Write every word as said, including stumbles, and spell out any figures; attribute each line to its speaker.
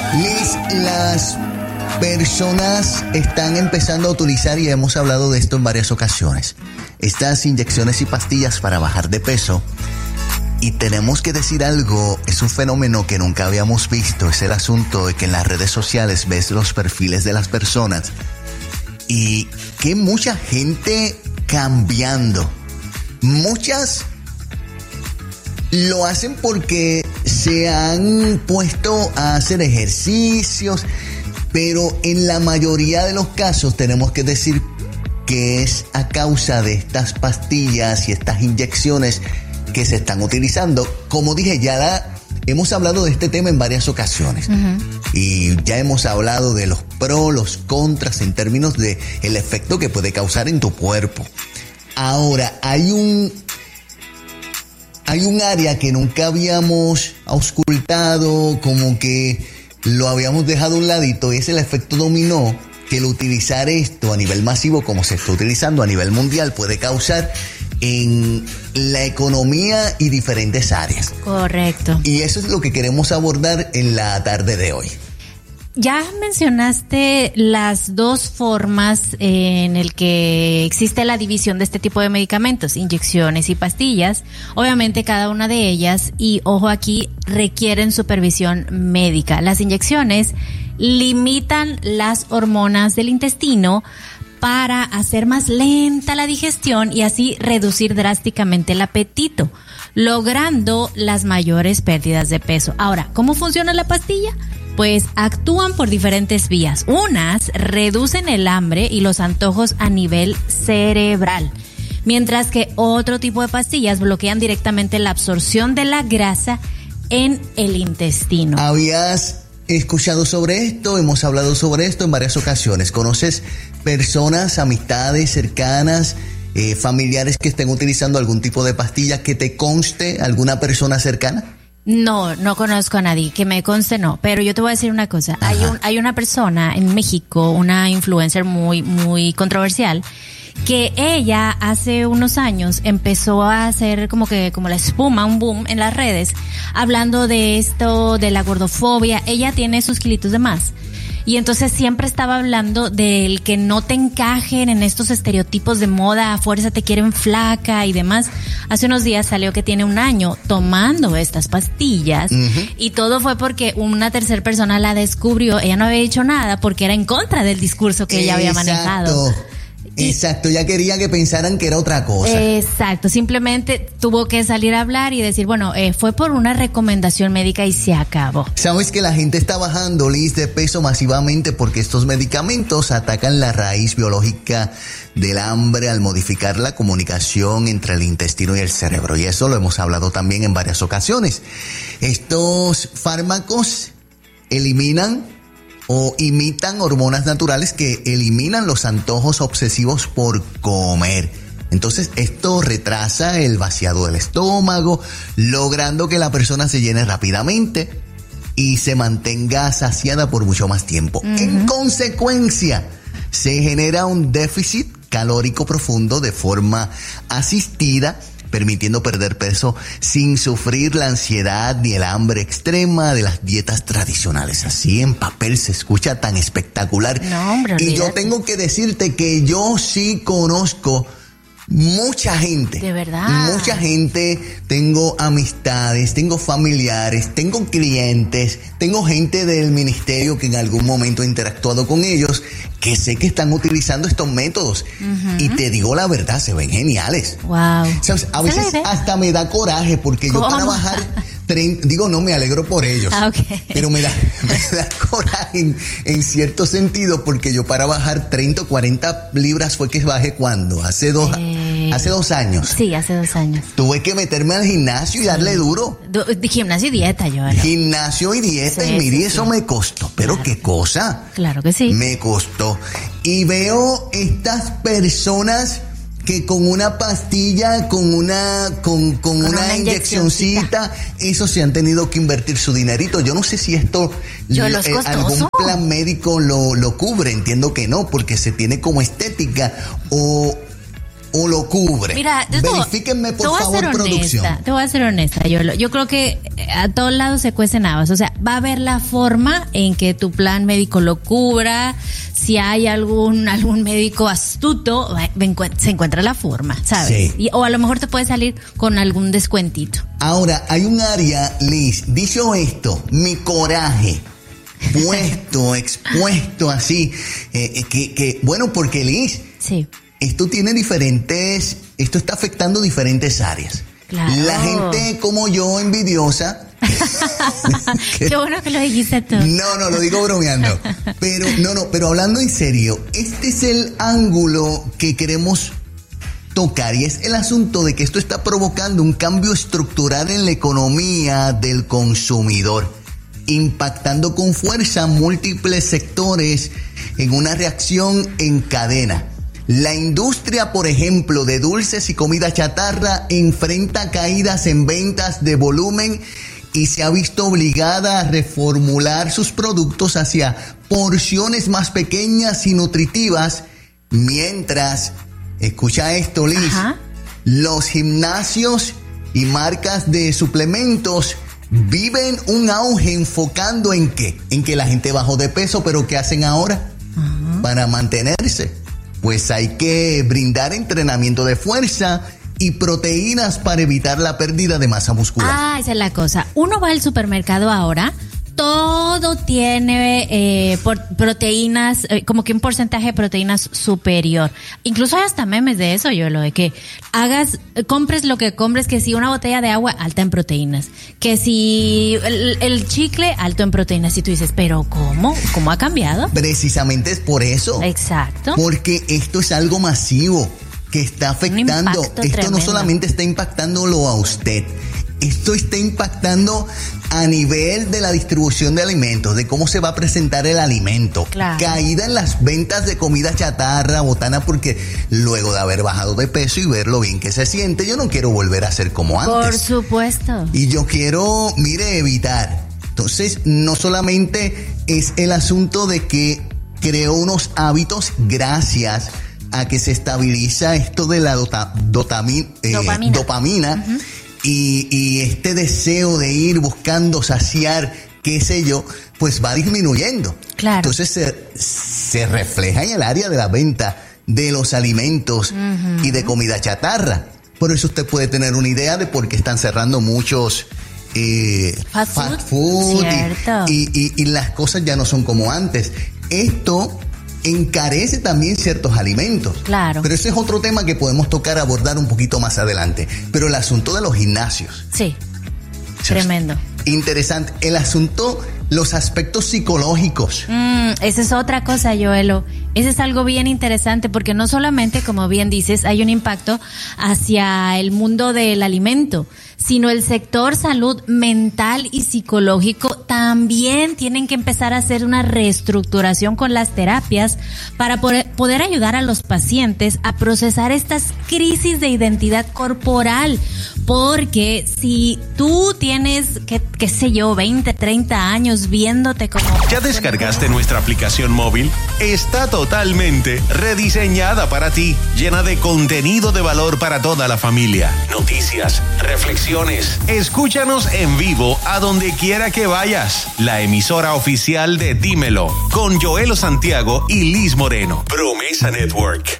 Speaker 1: Liz, las personas están empezando a utilizar, y hemos hablado de esto en varias ocasiones, estas inyecciones y pastillas para bajar de peso. Y tenemos que decir algo, es un fenómeno que nunca habíamos visto, es el asunto de que en las redes sociales ves los perfiles de las personas y que mucha gente cambiando. Muchas lo hacen porque se han puesto a hacer ejercicios, pero en la mayoría de los casos tenemos que decir que es a causa de estas pastillas y estas inyecciones que se están utilizando. Como dije, ya la, hemos hablado de este tema en varias ocasiones. Uh-huh. Y ya hemos hablado de los pros, los contras en términos de el efecto que puede causar en tu cuerpo. Ahora, hay un hay un área que nunca habíamos auscultado, como que lo habíamos dejado a un ladito, y es el efecto dominó, que el utilizar esto a nivel masivo, como se está utilizando a nivel mundial, puede causar en la economía y diferentes áreas.
Speaker 2: Correcto.
Speaker 1: Y eso es lo que queremos abordar en la tarde de hoy.
Speaker 2: Ya mencionaste las dos formas en el que existe la división de este tipo de medicamentos, inyecciones y pastillas. Obviamente cada una de ellas, y ojo aquí, requieren supervisión médica. Las inyecciones limitan las hormonas del intestino para hacer más lenta la digestión y así reducir drásticamente el apetito, logrando las mayores pérdidas de peso. Ahora, ¿cómo funciona la pastilla? Pues actúan por diferentes vías. Unas reducen el hambre y los antojos a nivel cerebral, mientras que otro tipo de pastillas bloquean directamente la absorción de la grasa en el intestino.
Speaker 1: ¿Habías escuchado sobre esto? Hemos hablado sobre esto en varias ocasiones. ¿Conoces personas, amistades cercanas, eh, familiares que estén utilizando algún tipo de pastilla que te conste, alguna persona cercana?
Speaker 2: No, no conozco a nadie, que me conste no, pero yo te voy a decir una cosa. Ajá. Hay un, hay una persona en México, una influencer muy, muy controversial, que ella hace unos años empezó a hacer como que, como la espuma, un boom en las redes, hablando de esto, de la gordofobia. Ella tiene sus kilitos de más. Y entonces siempre estaba hablando del que no te encajen en estos estereotipos de moda, a fuerza te quieren flaca y demás. Hace unos días salió que tiene un año tomando estas pastillas, uh-huh. y todo fue porque una tercera persona la descubrió. Ella no había dicho nada porque era en contra del discurso que ella había manejado.
Speaker 1: Exacto, ya quería que pensaran que era otra cosa.
Speaker 2: Exacto, simplemente tuvo que salir a hablar y decir, bueno, eh, fue por una recomendación médica y se acabó.
Speaker 1: Sabes que la gente está bajando, Liz, de peso masivamente porque estos medicamentos atacan la raíz biológica del hambre al modificar la comunicación entre el intestino y el cerebro. Y eso lo hemos hablado también en varias ocasiones. Estos fármacos eliminan o imitan hormonas naturales que eliminan los antojos obsesivos por comer. Entonces esto retrasa el vaciado del estómago, logrando que la persona se llene rápidamente y se mantenga saciada por mucho más tiempo. Uh-huh. En consecuencia, se genera un déficit calórico profundo de forma asistida, permitiendo perder peso sin sufrir la ansiedad ni el hambre extrema de las dietas tradicionales. Así en papel se escucha tan espectacular.
Speaker 2: No, hombre,
Speaker 1: y
Speaker 2: olvídate.
Speaker 1: Yo tengo que decirte que yo sí conozco mucha gente.
Speaker 2: De verdad.
Speaker 1: Mucha gente, tengo amistades, tengo familiares, tengo clientes, tengo gente del ministerio que en algún momento he interactuado con ellos, que sé que están utilizando estos métodos. Uh-huh. Y te digo la verdad, se ven geniales.
Speaker 2: Wow.
Speaker 1: ¿Sabes? A veces hasta me da coraje porque ¿Cómo? Yo para bajar treinta, digo, no, me alegro por ellos.
Speaker 2: Ah, okay.
Speaker 1: Pero me da, me da coraje en, en cierto sentido porque yo para bajar treinta o cuarenta libras fue que bajé cuando, hace dos, eh, hace dos años.
Speaker 2: Sí, hace dos años.
Speaker 1: Tuve que meterme al gimnasio y sí. darle duro.
Speaker 2: Du- gimnasio y dieta, yo. ¿no?
Speaker 1: Gimnasio y dieta, sí, y mire, sí, eso sí. me costó. Pero claro. qué cosa.
Speaker 2: Claro que sí.
Speaker 1: Me costó. Y veo estas personas que con una pastilla, con una con, con, con una, una inyeccioncita, eso se han tenido que invertir su dinerito. Yo no sé si esto
Speaker 2: Yo, eh,
Speaker 1: algún plan médico lo, lo cubre, entiendo que no, porque se tiene como estética o o lo cubre?
Speaker 2: Mira,
Speaker 1: verifíquenme por favor, producción.
Speaker 2: Honesta, te voy a ser honesta, yo, yo creo que a todos lados se cuecen habas, o sea, va a haber la forma en que tu plan médico lo cubra. Si hay algún algún médico astuto, se encuentra la forma, ¿sabes?
Speaker 1: Sí.
Speaker 2: Y, o a lo mejor te puede salir con algún descuentito.
Speaker 1: Ahora, hay un área, Liz, dicho esto, mi coraje, puesto, expuesto así, eh, que, que, bueno, porque Liz,
Speaker 2: sí.
Speaker 1: esto tiene diferentes, esto está afectando diferentes áreas.
Speaker 2: Claro.
Speaker 1: La gente como yo, envidiosa.
Speaker 2: Qué bueno que lo dijiste tú.
Speaker 1: No, no, lo digo bromeando. Pero, no, no, pero hablando en serio, este es el ángulo que queremos tocar y es el asunto de que esto está provocando un cambio estructural en la economía del consumidor, impactando con fuerza múltiples sectores en una reacción en cadena. La industria, por ejemplo, de dulces y comida chatarra enfrenta caídas en ventas de volumen y se ha visto obligada a reformular sus productos hacia porciones más pequeñas y nutritivas, mientras, escucha esto, Liz, Ajá. los gimnasios y marcas de suplementos viven un auge enfocando en qué, en que la gente bajó de peso, pero ¿qué hacen ahora? Ajá. Para mantenerse, pues hay que brindar entrenamiento de fuerza y proteínas para evitar la pérdida de masa muscular.
Speaker 2: Ah, esa es la cosa. Uno va al supermercado ahora, todo tiene eh, por, proteínas, eh, como que un porcentaje de proteínas superior. Incluso hay hasta memes de eso, yo lo de que hagas, compres lo que compres, que si una botella de agua alta en proteínas, que si el, el chicle alto en proteínas, y tú dices, pero ¿cómo? ¿Cómo ha cambiado?
Speaker 1: Precisamente es por eso.
Speaker 2: Exacto.
Speaker 1: Porque esto es algo masivo que está afectando. Esto tremendo. No solamente está impactándolo a usted, esto está impactando a nivel de la distribución de alimentos, de cómo se va a presentar el alimento.
Speaker 2: Claro.
Speaker 1: Caída en las ventas de comida chatarra, botana, porque luego de haber bajado de peso y ver lo bien que se siente, yo no quiero volver a ser como antes.
Speaker 2: Por supuesto.
Speaker 1: Y yo quiero, mire, evitar. Entonces, no solamente es el asunto de que creó unos hábitos gracias a que se estabiliza esto de la dota, dotami, eh, dopamina, dopamina uh-huh. y, y este deseo de ir buscando saciar, qué sé yo, pues va disminuyendo.
Speaker 2: Claro.
Speaker 1: Entonces se, se refleja en el área de la venta de los alimentos uh-huh. y de comida chatarra. Por eso usted puede tener una idea de por qué están cerrando muchos eh,
Speaker 2: fast,
Speaker 1: fast food,
Speaker 2: food
Speaker 1: y, y, y, y las cosas ya no son como antes. Esto encarece también ciertos alimentos.
Speaker 2: Claro.
Speaker 1: Pero ese es otro tema que podemos tocar, abordar un poquito más adelante. Pero el asunto de los gimnasios.
Speaker 2: Sí. Tremendo.
Speaker 1: Interesante. El asunto, los aspectos psicológicos.
Speaker 2: Mm, esa es otra cosa, Joelo. Ese es algo bien interesante porque no solamente, como bien dices, hay un impacto hacia el mundo del alimento, sino el sector salud mental y psicológico también tienen que empezar a hacer una reestructuración con las terapias para poder ayudar a los pacientes a procesar estas crisis de identidad corporal. Porque si tú tienes, qué, qué sé yo, veinte, treinta años viéndote como...
Speaker 3: ¿Ya descargaste nuestra aplicación móvil? Está totalmente rediseñada para ti, llena de contenido de valor para toda la familia. Noticias, reflexiones. Escúchanos en vivo a donde quiera que vayas. La emisora oficial de Dímelo, con Joelo Santiago y Liz Moreno. Promesa Network.